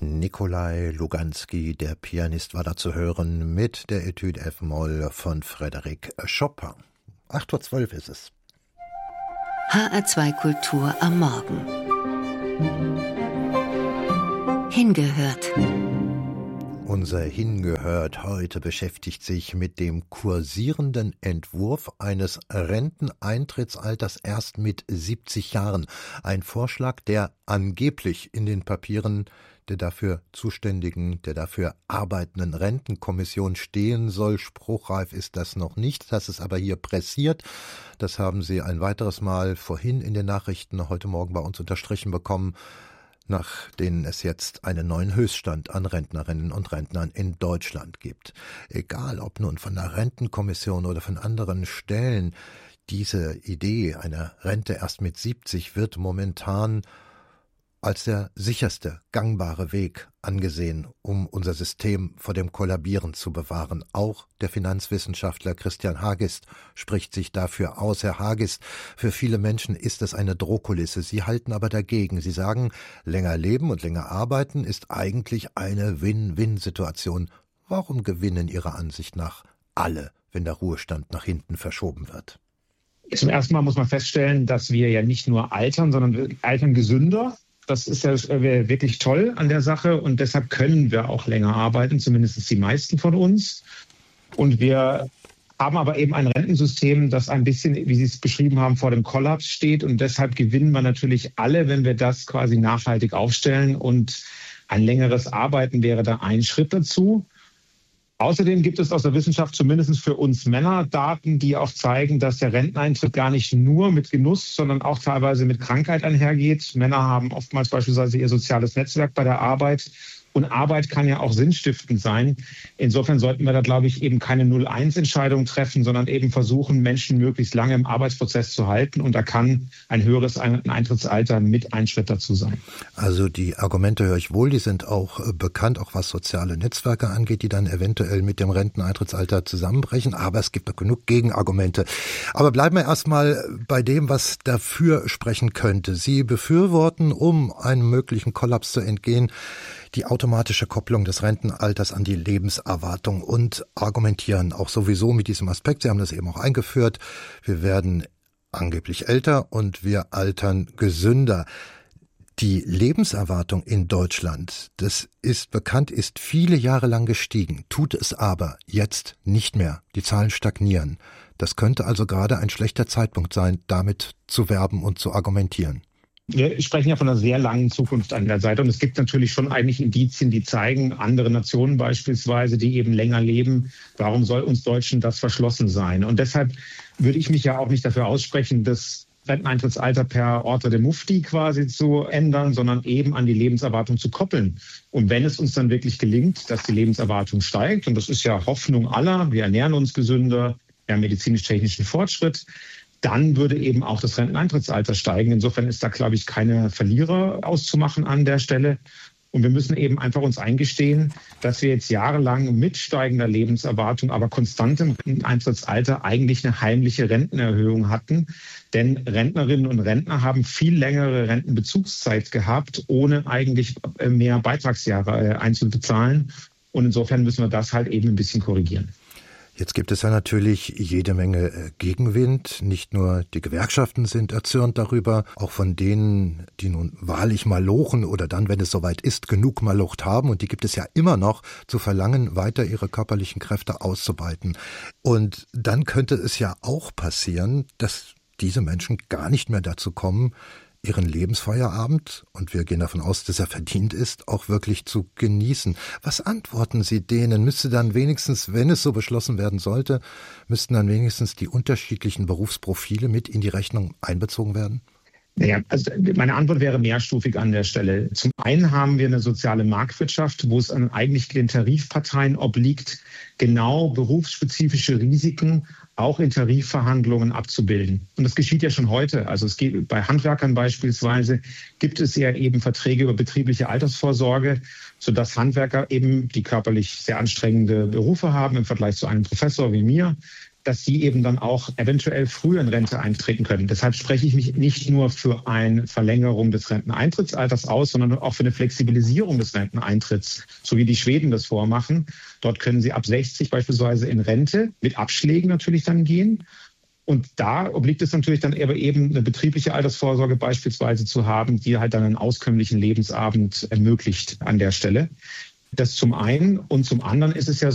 Nikolai Luganski, der Pianist, war da zu hören mit der Etude F-Moll von Frédéric Chopin. 8:12 Uhr ist es. HR2 Kultur am Morgen. Hingehört. Unser Hingehört heute beschäftigt sich mit dem kursierenden Entwurf eines Renteneintrittsalters erst mit 70 Jahren. Ein Vorschlag, der angeblich in den Papieren der dafür zuständigen, der dafür arbeitenden Rentenkommission stehen soll. Spruchreif ist das noch nicht, das ist aber hier pressiert. Das haben Sie ein weiteres Mal vorhin in den Nachrichten heute Morgen bei uns unterstrichen bekommen, nach denen es jetzt einen neuen Höchststand an Rentnerinnen und Rentnern in Deutschland gibt. Egal, ob nun von der Rentenkommission oder von anderen Stellen, diese Idee einer Rente erst mit 70 wird momentan als der sicherste, gangbare Weg angesehen, um unser System vor dem Kollabieren zu bewahren. Auch der Finanzwissenschaftler Christian Hagist spricht sich dafür aus. Herr Hagist, für viele Menschen ist es eine Drohkulisse. Sie halten aber dagegen. Sie sagen, länger leben und länger arbeiten ist eigentlich eine Win-Win-Situation. Warum gewinnen Ihrer Ansicht nach alle, wenn der Ruhestand nach hinten verschoben wird? Zum ersten Mal muss man feststellen, dass wir ja nicht nur altern, sondern wir altern gesünder. Das ist ja wirklich toll an der Sache und deshalb können wir auch länger arbeiten, zumindest die meisten von uns. Und wir haben aber eben ein Rentensystem, das ein bisschen, wie Sie es beschrieben haben, vor dem Kollaps steht. Und deshalb gewinnen wir natürlich alle, wenn wir das quasi nachhaltig aufstellen. Und ein längeres Arbeiten wäre da ein Schritt dazu. Außerdem gibt es aus der Wissenschaft zumindest für uns Männer Daten, die auch zeigen, dass der Renteneintritt gar nicht nur mit Genuss, sondern auch teilweise mit Krankheit einhergeht. Männer haben oftmals beispielsweise ihr soziales Netzwerk bei der Arbeit. Und Arbeit kann ja auch sinnstiftend sein. Insofern sollten wir da, glaube ich, eben keine 0-1-Entscheidung treffen, sondern eben versuchen, Menschen möglichst lange im Arbeitsprozess zu halten. Und da kann ein höheres Eintrittsalter mit ein Schritt dazu sein. Also die Argumente höre ich wohl, die sind auch bekannt, auch was soziale Netzwerke angeht, die dann eventuell mit dem Renteneintrittsalter zusammenbrechen. Aber es gibt noch genug Gegenargumente. Aber bleiben wir erstmal bei dem, was dafür sprechen könnte. Sie befürworten, um einem möglichen Kollaps zu entgehen, die automatische Kopplung des Rentenalters an die Lebenserwartung und argumentieren auch sowieso mit diesem Aspekt. Sie haben das eben auch eingeführt. Wir werden angeblich älter und wir altern gesünder. Die Lebenserwartung in Deutschland, das ist bekannt, ist viele Jahre lang gestiegen, tut es aber jetzt nicht mehr. Die Zahlen stagnieren. Das könnte also gerade ein schlechter Zeitpunkt sein, damit zu werben und zu argumentieren. Wir sprechen ja von einer sehr langen Zukunft an der Seite und es gibt natürlich schon eigentlich Indizien, die zeigen, andere Nationen beispielsweise, die eben länger leben, warum soll uns Deutschen das verschlossen sein? Und deshalb würde ich mich ja auch nicht dafür aussprechen, das Renteneintrittsalter per Ordre de Mufti quasi zu ändern, sondern eben an die Lebenserwartung zu koppeln. Und wenn es uns dann wirklich gelingt, dass die Lebenserwartung steigt, und das ist ja Hoffnung aller, wir ernähren uns gesünder, wir haben medizinisch-technischen Fortschritt, dann würde eben auch das Renteneintrittsalter steigen. Insofern ist da, glaube ich, keine Verlierer auszumachen an der Stelle. Und wir müssen eben einfach uns eingestehen, dass wir jetzt jahrelang mit steigender Lebenserwartung, aber konstantem Eintrittsalter eigentlich eine heimliche Rentenerhöhung hatten. Denn Rentnerinnen und Rentner haben viel längere Rentenbezugszeit gehabt, ohne eigentlich mehr Beitragsjahre einzubezahlen. Und insofern müssen wir das halt eben ein bisschen korrigieren. Jetzt gibt es ja natürlich jede Menge Gegenwind. Nicht nur die Gewerkschaften sind erzürnt darüber, auch von denen, die nun wahrlich malochen oder dann, wenn es soweit ist, genug malocht haben. Und die gibt es ja immer noch, zu verlangen, weiter ihre körperlichen Kräfte auszuweiten. Und dann könnte es ja auch passieren, dass diese Menschen gar nicht mehr dazu kommen, ihren Lebensfeierabend, und wir gehen davon aus, dass er verdient ist, auch wirklich zu genießen. Was antworten Sie denen? Müsste dann wenigstens, wenn es so beschlossen werden sollte, müssten dann wenigstens die unterschiedlichen Berufsprofile mit in die Rechnung einbezogen werden? Naja, also meine Antwort wäre mehrstufig an der Stelle. Zum einen haben wir eine soziale Marktwirtschaft, wo es eigentlich den Tarifparteien obliegt, genau berufsspezifische Risiken auch in Tarifverhandlungen abzubilden. Und das geschieht ja schon heute. Also es geht bei Handwerkern beispielsweise, gibt es ja eben Verträge über betriebliche Altersvorsorge, sodass Handwerker eben, die körperlich sehr anstrengende Berufe haben im Vergleich zu einem Professor wie mir, dass sie eben dann auch eventuell früher in Rente eintreten können. Deshalb spreche ich mich nicht nur für eine Verlängerung des Renteneintrittsalters aus, sondern auch für eine Flexibilisierung des Renteneintritts, so wie die Schweden das vormachen. Dort können sie ab 60 beispielsweise in Rente, mit Abschlägen natürlich dann gehen. Und da obliegt es natürlich dann aber eben eine betriebliche Altersvorsorge beispielsweise zu haben, die halt dann einen auskömmlichen Lebensabend ermöglicht an der Stelle. Das zum einen. Und zum anderen ist es ja